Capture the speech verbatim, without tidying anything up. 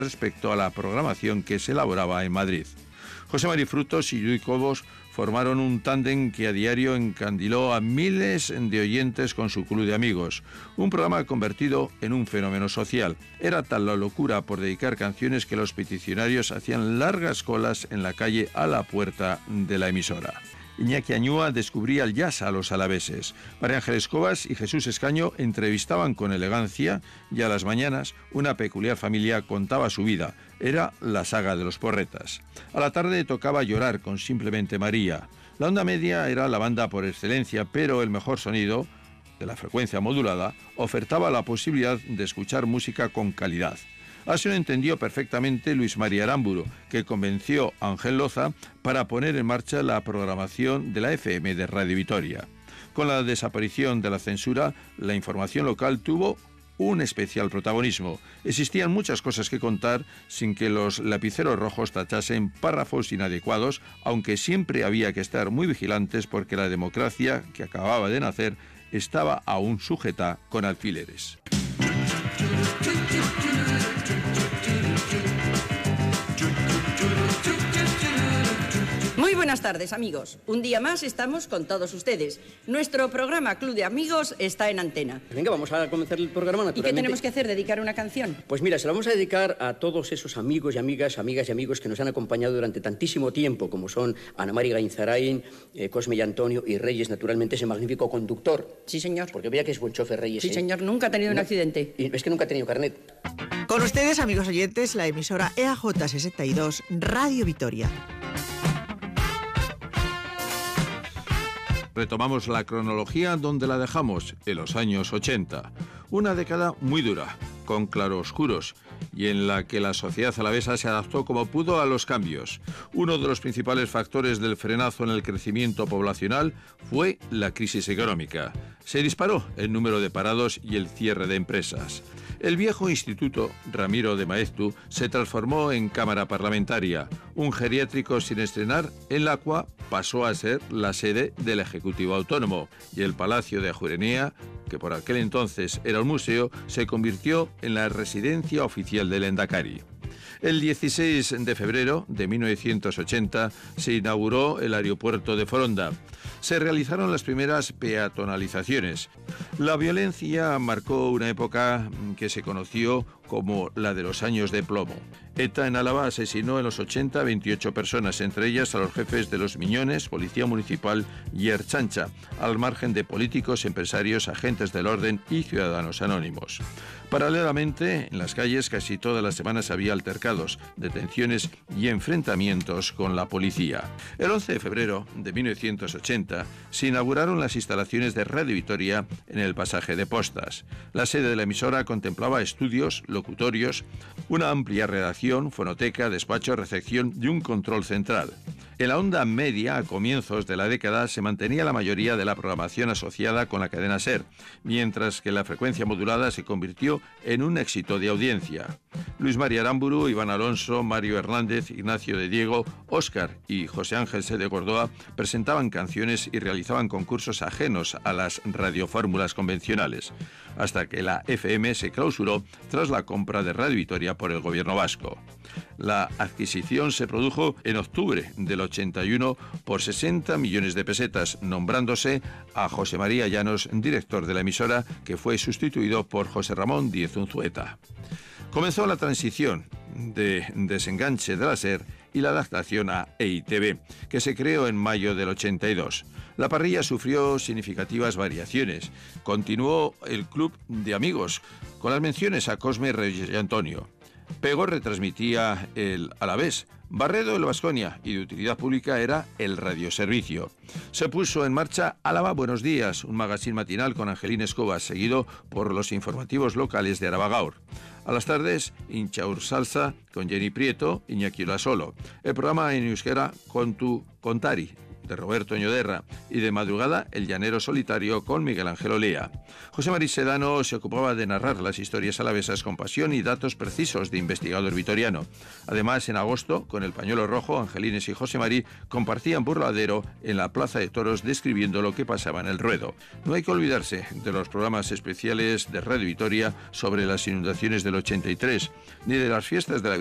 respecto a la programación que se elaboraba en Madrid. José Mari Frutos y Lluí Cobos formaron un tándem que a diario encandiló a miles de oyentes con su club de amigos. Un programa convertido en un fenómeno social. Era tal la locura por dedicar canciones que los peticionarios hacían largas colas en la calle a la puerta de la emisora. Iñaki Añúa descubría el jazz a los alaveses. María Ángeles Cobas y Jesús Escaño entrevistaban con elegancia y a las mañanas una peculiar familia contaba su vida. Era la saga de los porretas. A la tarde tocaba Llorar con Simplemente María. La onda media era la banda por excelencia, pero el mejor sonido, de la frecuencia modulada, ofertaba la posibilidad de escuchar música con calidad. Así lo entendió perfectamente Luis María Aramburu, que convenció a Ángel Loza para poner en marcha la programación de la F M de Radio Vitoria. Con la desaparición de la censura, la información local tuvo un especial protagonismo. Existían muchas cosas que contar sin que los lapiceros rojos tachasen párrafos inadecuados, aunque siempre había que estar muy vigilantes porque la democracia que acababa de nacer estaba aún sujeta con alfileres. Muy buenas tardes, amigos. Un día más estamos con todos ustedes. Nuestro programa Club de Amigos está en antena. Venga, vamos a comenzar el programa, naturalmente. ¿Y qué tenemos que hacer? ¿Dedicar una canción? Pues mira, se la vamos a dedicar a todos esos amigos y amigas, amigas y amigos que nos han acompañado durante tantísimo tiempo, como son Ana Mari Gainzarain, eh, Cosme y Antonio y Reyes, naturalmente, ese magnífico conductor. Sí, señor. Porque vea que es buen chofer, Reyes. Sí, ¿eh? señor. Nunca ha tenido no, un accidente. Y es que nunca ha tenido carnet. Con ustedes, amigos oyentes, la emisora E A J sesenta y dos, Radio Vitoria. Retomamos la cronología donde la dejamos, en los años ochenta. Una década muy dura, con claroscuros, y en la que la sociedad alavesa se adaptó como pudo a los cambios. Uno de los principales factores del frenazo en el crecimiento poblacional fue la crisis económica. Se disparó el número de parados y el cierre de empresas. El viejo instituto Ramiro de Maeztu se transformó en Cámara Parlamentaria, un geriátrico sin estrenar en la cual pasó a ser la sede del Ejecutivo Autónomo, y el Palacio de Ajurenea, que por aquel entonces era un museo, se convirtió en la residencia oficial del Endacari. El dieciséis de febrero de mil novecientos ochenta se inauguró el aeropuerto de Foronda. Se realizaron las primeras peatonalizaciones. La violencia marcó una época que se conoció como la de los años de plomo. ETA en Álava asesinó en los ochenta a veintiocho personas, entre ellas a los jefes de los Miñones, Policía Municipal y Ertzaintza, al margen de políticos, empresarios, agentes del orden y ciudadanos anónimos. Paralelamente, en las calles casi todas las semanas había altercados, detenciones y enfrentamientos con la policía. El once de febrero de mil novecientos ochenta se inauguraron las instalaciones de Radio Vitoria en el pasaje de Postas. La sede de la emisora contemplaba estudios, locutorios, una amplia redacción, fonoteca, despacho, recepción y un control central. En la onda media, a comienzos de la década, se mantenía la mayoría de la programación asociada con la cadena SER, mientras que la frecuencia modulada se convirtió en un éxito de audiencia. Luis María Aramburu, Iván Alonso, Mario Hernández, Ignacio de Diego, Óscar y José Ángel C. de Gordoa presentaban canciones y realizaban concursos ajenos a las radiofórmulas convencionales, hasta que la F M se clausuró tras la compra de Radio Vitoria por el gobierno vasco. La adquisición se produjo en octubre del ochenta y uno por sesenta millones de pesetas, nombrándose a José María Llanos director de la emisora, que fue sustituido por José Ramón Díez Unzueta. Comenzó la transición de desenganche de la SER y la adaptación a E I T V, que se creó en mayo del ochenta y dos. La parrilla sufrió significativas variaciones. Continuó el club de amigos, con las menciones a Cosme, Reyes y Antonio. Pego retransmitía el Alavés, Barredo el Baskonia, y de utilidad pública era el radioservicio. Se puso en marcha Álava Buenos Días, un magazine matinal con Angelín Escobar, seguido por los informativos locales de Araba Gaur. A las tardes, Inchaur Salsa con Jenny Prieto, Iñaki Solo. El programa en euskera Kontu Kontari, de Roberto Ñoderra, y de madrugada El llanero solitario con Miguel Ángel Olea. José María Sedano se ocupaba de narrar las historias alavesas con pasión y datos precisos de investigador vitoriano. Además, en agosto, con El pañuelo rojo, Angelines y José María compartían burladero en la Plaza de Toros describiendo lo que pasaba en el ruedo. No hay que olvidarse de los programas especiales de Radio Vitoria sobre las inundaciones del ochenta y tres, ni de las fiestas de la